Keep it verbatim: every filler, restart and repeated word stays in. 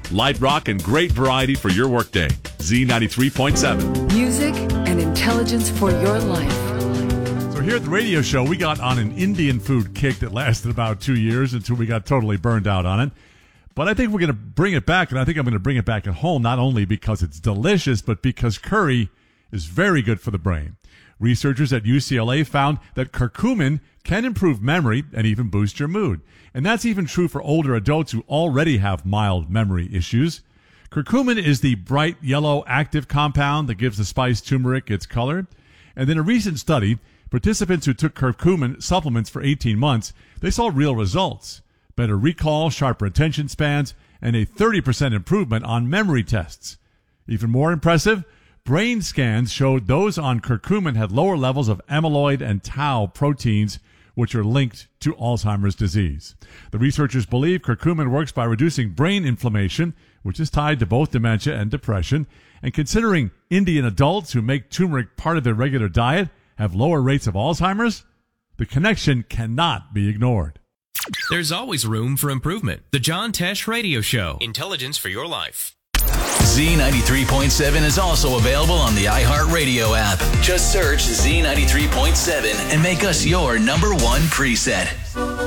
light rock, and great variety for your workday. Z ninety-three point seven. Music and intelligence for your life. So here at the radio show, we got on an Indian food kick that lasted about two years until we got totally burned out on it. But I think we're going to bring it back, and I think I'm going to bring it back at home, not only because it's delicious, but because curry is very good for the brain. Researchers at U C L A found that curcumin can improve memory and even boost your mood. And that's even true for older adults who already have mild memory issues. Curcumin is the bright yellow active compound that gives the spice turmeric its color. And in a recent study, participants who took curcumin supplements for eighteen months, they saw real results. Better recall, sharper attention spans, and a thirty percent improvement on memory tests. Even more impressive, brain scans showed those on curcumin had lower levels of amyloid and tau proteins, which are linked to Alzheimer's disease. The researchers believe curcumin works by reducing brain inflammation, which is tied to both dementia and depression, and considering Indian adults who make turmeric part of their regular diet have lower rates of Alzheimer's, the connection cannot be ignored. There's always room for improvement. The John Tesh Radio Show. Intelligence for your life. Z ninety-three point seven is also available on the iHeartRadio app. Just search Z ninety-three point seven and make us your number one preset.